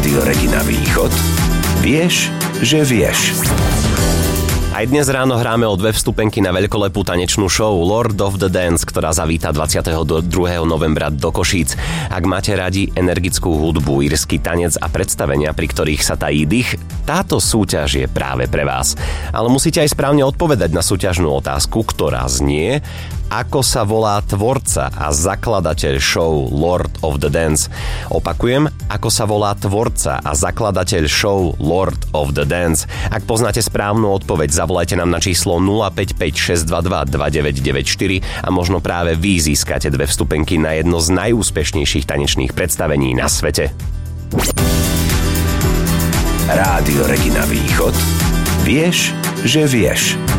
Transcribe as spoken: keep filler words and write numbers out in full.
Rádio Regina Východ. Vieš, že vieš. Aj dnes ráno hráme o dve vstupenky na veľkolepú tanečnú show Lord of the Dance, ktorá zavíta dvadsiateho druhého novembra do Košíc. Ak máte radi energickú hudbu, írsky tanec a predstavenia, pri ktorých sa tají dých, táto súťaž je práve pre vás. Ale musíte aj správne odpovedať na súťažnú otázku, ktorá znie: ako sa volá tvorca a zakladateľ show Lord of the Dance? Opakujem, ako sa volá tvorca a zakladateľ show Lord of the Dance? Ak poznáte správnu odpoveď, zavolajte nám na číslo nula päť päť šesť dva dva dva deväť deväť štyri a možno práve vy získate dve vstupenky na jedno z najúspešnejších tanečných predstavení na svete. Rádio Regina Východ. Vieš, že vieš.